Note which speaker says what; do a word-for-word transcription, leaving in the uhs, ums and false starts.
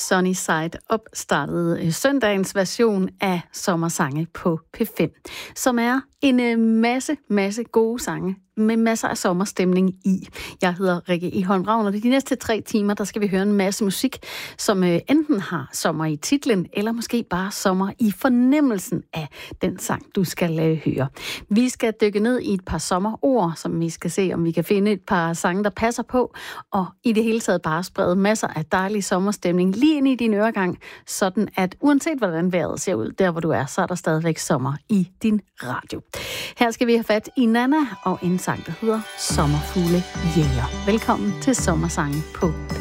Speaker 1: Sunny Side Up startede søndagens version af Sommersange på P fem, som er en masse, masse gode sange med masser af sommerstemning i. Jeg hedder Rikke Egholm Ravn, og de næste tre timer, der skal vi høre en masse musik, som enten har sommer i titlen, eller måske bare sommer i fornemmelsen af den sang, du skal høre. Vi skal dykke ned i et par sommerord, som vi skal se, om vi kan finde et par sange, der passer på, og i det hele taget bare sprede masser af dejlig sommerstemning lige ind i din øregang, sådan at uanset hvordan vejret ser ud, der hvor du er, så er der stadigvæk sommer i din radio. Her skal vi have fat i Nana og en sang, der hedder Sommerfugle Jæger. Velkommen til Sommersange på